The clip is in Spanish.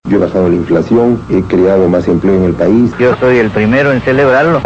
Yo he bajado la inflación, he creado más empleo en el país. Yo soy el primero en celebrarlo.